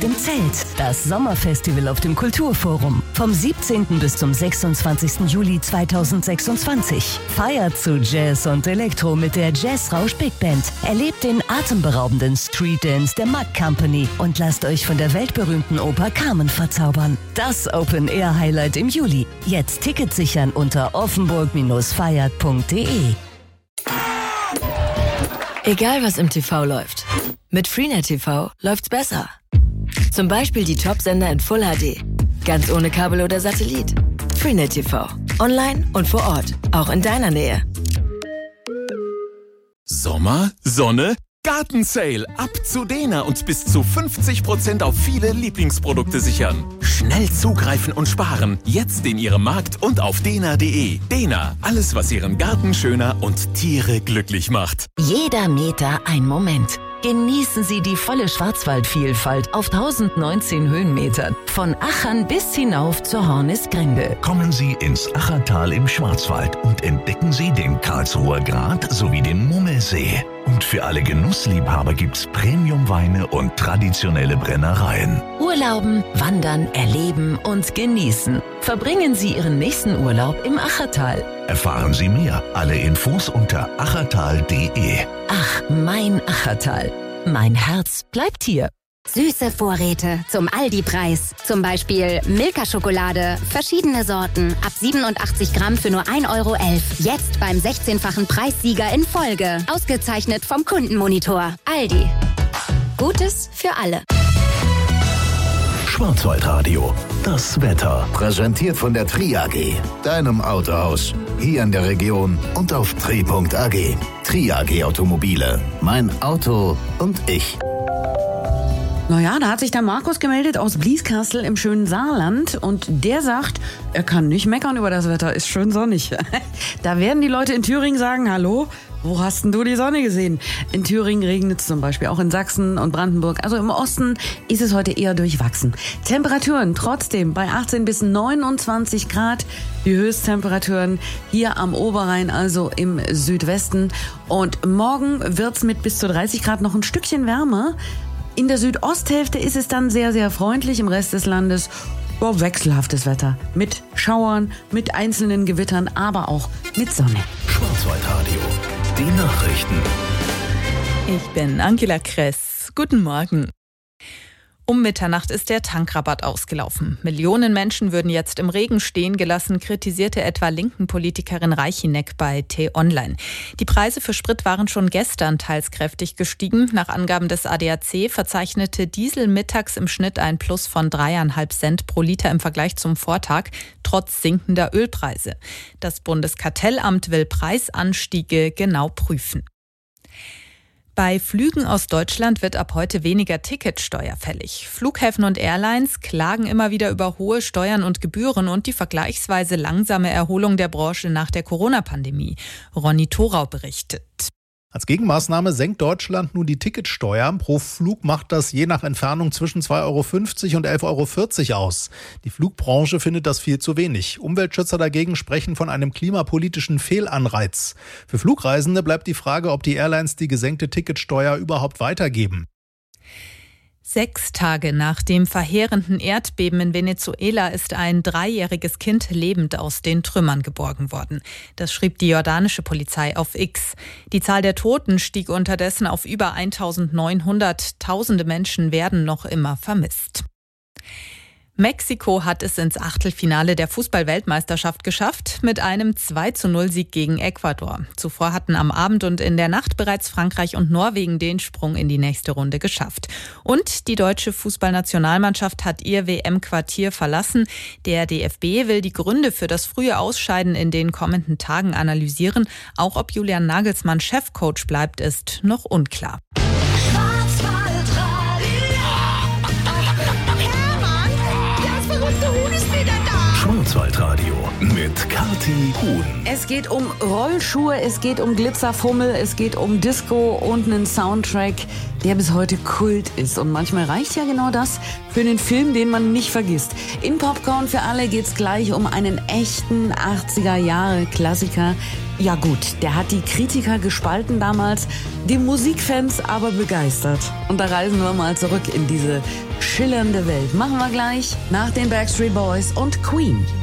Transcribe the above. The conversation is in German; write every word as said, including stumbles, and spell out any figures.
Im Zelt, das Sommerfestival auf dem Kulturforum. Vom siebzehnten bis zum sechsundzwanzigsten Juli zweitausendsechsundzwanzig. Feiert zu Jazz und Elektro mit der Jazzrausch Big Band. Erlebt den atemberaubenden Street Dance der Mack Company und lasst euch von der weltberühmten Oper Carmen verzaubern. Das Open-Air-Highlight im Juli. Jetzt Tickets sichern unter offenburg feiert punkt de. Egal was im T V läuft, mit Freenet T V läuft's besser. Zum Beispiel die Top-Sender in Full H D. Ganz ohne Kabel oder Satellit. Freenet T V. Online und vor Ort. Auch in deiner Nähe. Sommer, Sonne, Gartensale. Ab zu Dena und bis zu fünfzig Prozent auf viele Lieblingsprodukte sichern. Schnell zugreifen und sparen. Jetzt in Ihrem Markt und auf dena punkt de. Dena. Alles, was Ihren Garten schöner und Tiere glücklich macht. Jeder Meter ein Moment. Genießen Sie die volle Schwarzwaldvielfalt auf tausendneunzehn Höhenmetern. Von Achern bis hinauf zur Hornisgrinde. Kommen Sie ins Achertal im Schwarzwald und entdecken Sie den Karlsruher Grat sowie den Mummelsee. Und für alle Genussliebhaber gibt's Premiumweine und traditionelle Brennereien. Urlauben, wandern, erleben und genießen. Verbringen Sie Ihren nächsten Urlaub im Achertal. Erfahren Sie mehr. Alle Infos unter achertal punkt de. Ach, mein Achertal. Mein Herz bleibt hier. Süße Vorräte zum Aldi-Preis. Zum Beispiel Milka-Schokolade, verschiedene Sorten, ab siebenundachtzig Gramm für nur ein Euro elf. Jetzt beim sechzehnfachen Preissieger in Folge. Ausgezeichnet vom Kundenmonitor. Aldi. Gutes für alle. Schwarzwaldradio. Das Wetter. Präsentiert von der Tri A G. Deinem Autohaus. Hier in der Region und auf tri punkt a g. Tri A G Automobile. Mein Auto und ich. Naja, da hat sich der Markus gemeldet aus Blieskastel im schönen Saarland und der sagt, er kann nicht meckern über das Wetter, ist schön sonnig. Da werden die Leute in Thüringen sagen, hallo, wo hast denn du die Sonne gesehen? In Thüringen regnet es zum Beispiel, auch in Sachsen und Brandenburg. Also im Osten ist es heute eher durchwachsen. Temperaturen trotzdem bei achtzehn bis neunundzwanzig Grad. Die Höchsttemperaturen hier am Oberrhein, also im Südwesten. Und morgen wird's mit bis zu dreißig Grad noch ein Stückchen wärmer. In der Südosthälfte ist es dann sehr, sehr freundlich. Im Rest des Landes oh, wechselhaftes Wetter. Mit Schauern, mit einzelnen Gewittern, aber auch mit Sonne. Schwarzwaldradio. Die Nachrichten. Ich bin Angela Kress. Guten Morgen. Um Mitternacht ist der Tankrabatt ausgelaufen. Millionen Menschen würden jetzt im Regen stehen gelassen, kritisierte etwa linken Politikerin Reichineck bei T-Online. Die Preise für Sprit waren schon gestern teils kräftig gestiegen. Nach Angaben des A D A C verzeichnete Diesel mittags im Schnitt ein Plus von dreieinhalb Cent pro Liter im Vergleich zum Vortag, trotz sinkender Ölpreise. Das Bundeskartellamt will Preisanstiege genau prüfen. Bei Flügen aus Deutschland wird ab heute weniger Ticketsteuer fällig. Flughäfen und Airlines klagen immer wieder über hohe Steuern und Gebühren und die vergleichsweise langsame Erholung der Branche nach der Corona-Pandemie. Ronny Thorau berichtet. Als Gegenmaßnahme senkt Deutschland nun die Ticketsteuer. Pro Flug macht das je nach Entfernung zwischen zwei Euro fünfzig und elf Euro vierzig aus. Die Flugbranche findet das viel zu wenig. Umweltschützer dagegen sprechen von einem klimapolitischen Fehlanreiz. Für Flugreisende bleibt die Frage, ob die Airlines die gesenkte Ticketsteuer überhaupt weitergeben. Sechs Tage nach dem verheerenden Erdbeben in Venezuela ist ein dreijähriges Kind lebend aus den Trümmern geborgen worden. Das schrieb die jordanische Polizei auf X. Die Zahl der Toten stieg unterdessen auf über eintausendneunhundert. Tausende Menschen werden noch immer vermisst. Mexiko hat es ins Achtelfinale der Fußball-Weltmeisterschaft geschafft mit einem zwei zu null Sieg gegen Ecuador. Zuvor hatten am Abend und in der Nacht bereits Frankreich und Norwegen den Sprung in die nächste Runde geschafft. Und die deutsche Fußballnationalmannschaft hat ihr W M-Quartier verlassen. Der D F B will die Gründe für das frühe Ausscheiden in den kommenden Tagen analysieren. Auch ob Julian Nagelsmann Chefcoach bleibt, ist noch unklar. Schwarzwaldradio mit Kathi Huhn. Es geht um Rollschuhe, es geht um Glitzerfummel, es geht um Disco und einen Soundtrack, der bis heute Kult ist. Und manchmal reicht ja genau das für einen Film, den man nicht vergisst. In Popcorn für alle geht's gleich um einen echten achtziger Jahre Klassiker. Ja gut, der hat die Kritiker gespalten damals, die Musikfans aber begeistert. Und da reisen wir mal zurück in diese schillernde Welt. Machen wir gleich nach den Backstreet Boys und Queen.